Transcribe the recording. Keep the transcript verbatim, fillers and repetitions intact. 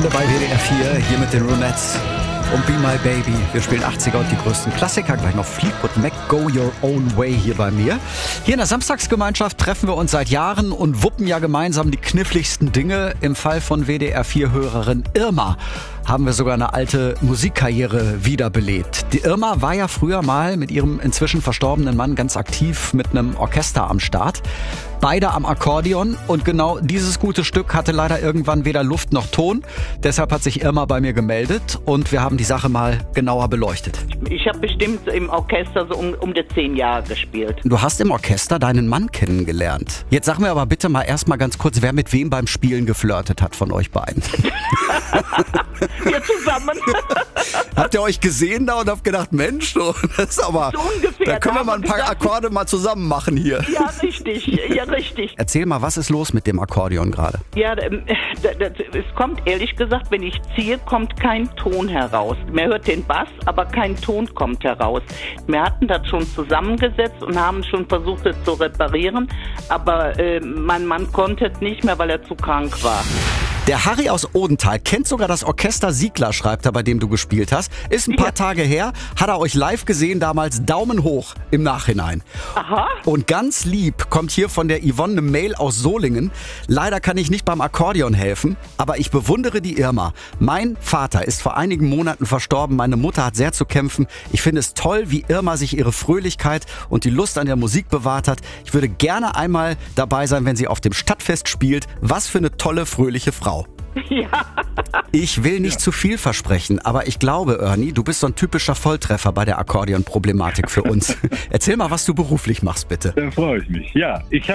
Wochenende bei W D R vier, hier mit den Ronettes und Be My Baby. Wir spielen achtziger und die größten Klassiker. Gleich noch Fleetwood Mac, Go Your Own Way hier bei mir. Hier in der Samstagsgemeinschaft treffen wir uns seit Jahren und wuppen ja gemeinsam die kniffligsten Dinge. Im Fall von W D R vier-Hörerin Irma haben wir sogar eine alte Musikkarriere wiederbelebt. Die Irma war ja früher mal mit ihrem inzwischen verstorbenen Mann ganz aktiv mit einem Orchester am Start. Beide am Akkordeon, und genau dieses gute Stück hatte leider irgendwann weder Luft noch Ton. Deshalb hat sich Irma bei mir gemeldet und wir haben die Sache mal genauer beleuchtet. Ich habe bestimmt im Orchester so um, um die zehn Jahre gespielt. Du hast im Orchester deinen Mann kennengelernt. Jetzt sag mir aber bitte mal erstmal ganz kurz, wer mit wem beim Spielen geflirtet hat von euch beiden. Wir zusammen. Habt ihr euch gesehen da und habt gedacht, Mensch, so, das ist aber, So ungefähr. da können wir Da mal ein haben wir paar gedacht- Akkorde mal zusammen machen hier. Ja, richtig. Ja, richtig. Erzähl mal, was ist los mit dem Akkordeon gerade? Ja, ähm, da- da- es kommt, ehrlich gesagt, wenn ich ziehe, kommt kein Ton heraus. Man hört den Bass, aber kein Ton kommt heraus. Wir hatten das schon zusammengesetzt und haben schon versucht, es zu reparieren, aber äh, mein Mann konnte es nicht mehr, weil er zu krank war. Der Harry aus Odenthal kennt sogar das Orchester Siegler, schreibt er, bei dem du gespielt hast. Ist ein paar Ja. Tage her, hat er euch live gesehen, damals Daumen hoch im Nachhinein. Aha. Und ganz lieb kommt hier von der Yvonne eine Mail aus Solingen. Leider kann ich nicht beim Akkordeon helfen, aber ich bewundere die Irma. Mein Vater ist vor einigen Monaten verstorben, meine Mutter hat sehr zu kämpfen. Ich finde es toll, wie Irma sich ihre Fröhlichkeit und die Lust an der Musik bewahrt hat. Ich würde gerne einmal dabei sein, wenn sie auf dem Stadtfest spielt. Was für eine tolle, fröhliche Frau. Ja. Ich will nicht zu viel versprechen, aber ich glaube, Ernie, du bist so ein typischer Volltreffer bei der Akkordeon-Problematik für uns. Erzähl mal, was du beruflich machst, bitte. Da freue ich mich. Ja, ich